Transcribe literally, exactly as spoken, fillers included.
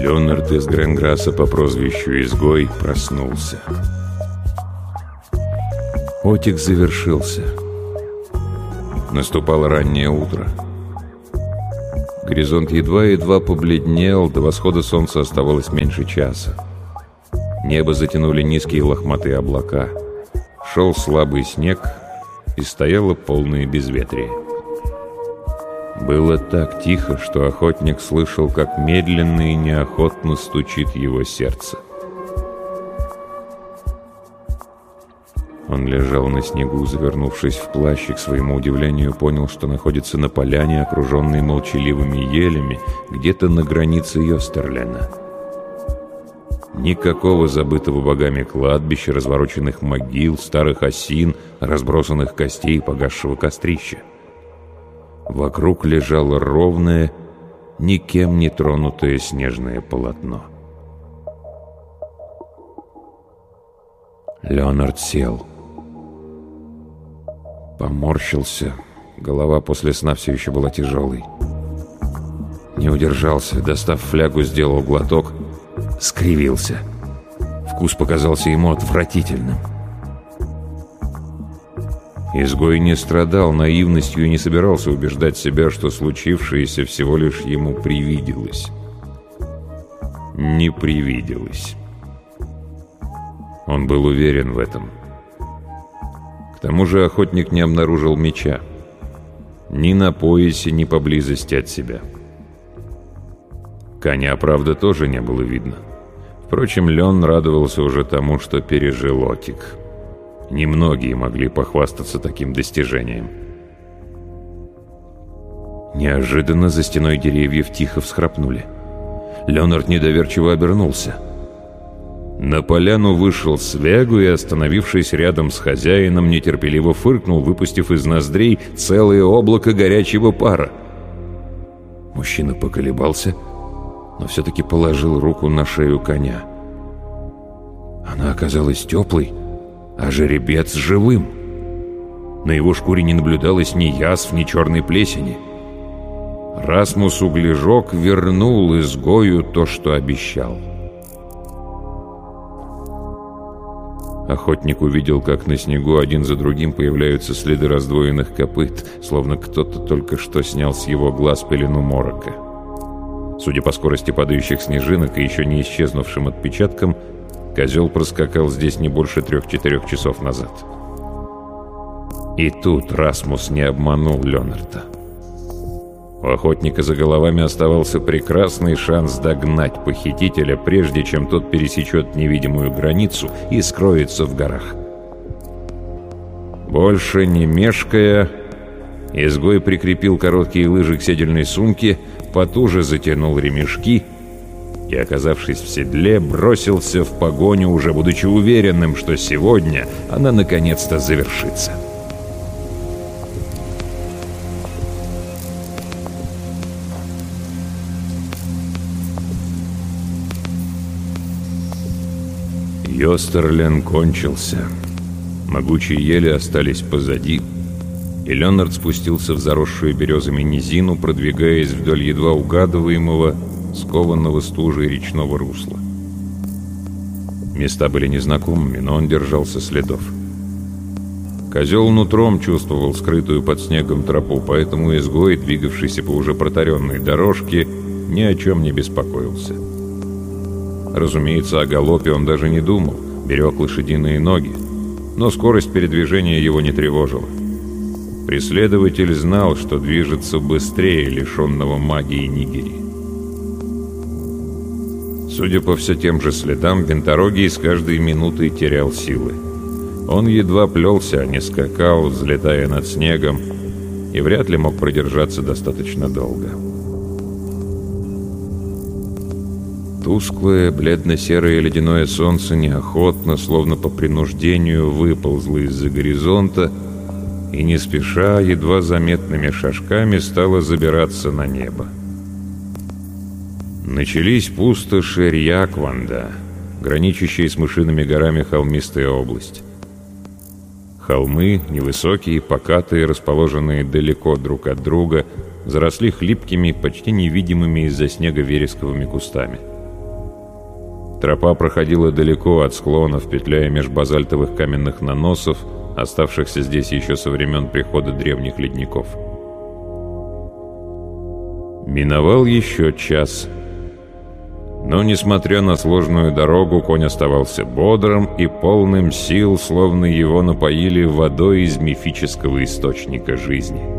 Леонард из Гренграсса по прозвищу Изгой проснулся. Отик завершился. Наступало раннее утро. Горизонт едва-едва побледнел, до восхода солнца оставалось меньше часа. Небо затянули низкие лохматые облака. Шел слабый снег, и стояло полное безветрие. Было так тихо, что охотник слышал, как медленно и неохотно стучит его сердце. Он лежал на снегу, завернувшись в плащ, и, к своему удивлению, понял, что находится на поляне, окруженной молчаливыми елями, где-то на границе Йостерлена. Никакого забытого богами кладбища, развороченных могил, старых осин, разбросанных костей и погасшего кострища. Вокруг лежало ровное, никем не тронутое снежное полотно. Леонард сел. Поморщился. Голова после сна все еще была тяжелой. Не удержался. Достав флягу, сделал глоток. Скривился. Вкус показался ему отвратительным. Изгой не страдал наивностью и не собирался убеждать себя, что случившееся всего лишь ему привиделось. Не привиделось. Он был уверен в этом. К тому же охотник не обнаружил меча. Ни на поясе, ни поблизости от себя. Коня, правда, тоже не было видно. Впрочем, Лен радовался уже тому, что пережил Отик. Немногие могли похвастаться таким достижением. Неожиданно за стеной деревьев тихо всхрапнули. Леонард недоверчиво обернулся. На поляну вышел Свягу и, остановившись рядом с хозяином, нетерпеливо фыркнул, выпустив из ноздрей целое облако горячего пара. Мужчина поколебался, но все-таки положил руку на шею коня. Она оказалась теплой, а жеребец живым. На его шкуре не наблюдалось ни язв, ни черной плесени. Расмус Углежок вернул изгою то, что обещал. Охотник увидел, как на снегу один за другим появляются следы раздвоенных копыт, словно кто-то только что снял с его глаз пелену морока. Судя по скорости падающих снежинок и еще не исчезнувшим отпечаткам, козел проскакал здесь не больше трех-четырех часов назад. И тут Расмус не обманул Леонарда. У охотника за головами оставался прекрасный шанс догнать похитителя, прежде чем тот пересечет невидимую границу и скроется в горах. Больше не мешкая, изгой прикрепил короткие лыжи к седельной сумке, потуже затянул ремешки и, оказавшись в седле, бросился в погоню, уже будучи уверенным, что сегодня она наконец-то завершится. Йостерлен кончился. Могучие ели остались позади, и Леонард спустился в заросшую березами низину, продвигаясь вдоль едва угадываемого, скованного стужей речного русла. Места были незнакомыми, но он держался следов. Козел нутром чувствовал скрытую под снегом тропу, поэтому изгой, двигавшийся по уже протаренной дорожке, ни о чем не беспокоился. Разумеется, о галопе он даже не думал, берег лошадиные ноги, но скорость передвижения его не тревожила. Преследователь знал, что движется быстрее лишенного магии Нигери. Судя по все тем же следам, Винторогий с каждой минутой терял силы. Он едва плелся, а не скакал, взлетая над снегом, и вряд ли мог продержаться достаточно долго. Тусклое, бледно-серое ледяное солнце неохотно, словно по принуждению, выползло из-за горизонта и не спеша, едва заметными шажками стало забираться на небо. Начались пустоши Рьякванда, граничащие с Мышиными горами холмистая область. Холмы, невысокие, покатые, расположенные далеко друг от друга, заросли хлипкими, почти невидимыми из-за снега вересковыми кустами. Тропа проходила далеко от склонов, петляя меж базальтовых каменных наносов, оставшихся здесь еще со времен прихода древних ледников. Миновал еще час. Но, несмотря на сложную дорогу, конь оставался бодрым и полным сил, словно его напоили водой из мифического источника жизни.